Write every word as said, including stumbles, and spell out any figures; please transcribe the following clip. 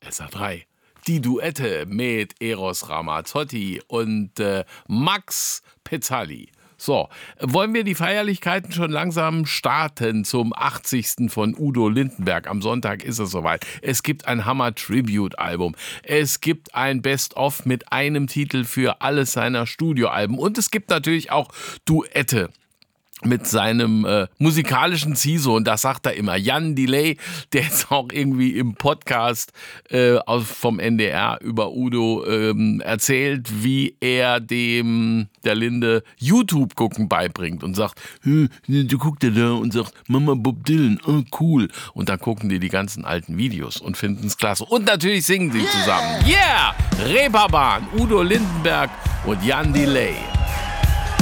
S A drei. Die Duette mit Eros Ramazzotti und äh, Max Pezzali. So, wollen wir die Feierlichkeiten schon langsam starten zum achtzigsten von Udo Lindenberg. Am Sonntag ist es soweit. Es gibt ein Hammer-Tribute-Album. Es gibt ein Best-of mit einem Titel für alles seiner Studioalben. Und es gibt natürlich auch Duette mit seinem äh, musikalischen Ziehsohn, das sagt er immer, Jan Delay, der jetzt auch irgendwie im Podcast äh, aus, vom N D R über Udo ähm, erzählt, wie er dem der Linde YouTube gucken beibringt und sagt, hm, du guckst ja da und sagt, Mama Bob Dylan, oh cool. Und dann gucken die die ganzen alten Videos und finden es klasse. Und natürlich singen sie zusammen. Yeah! Reeperbahn, Udo Lindenberg und Jan Delay.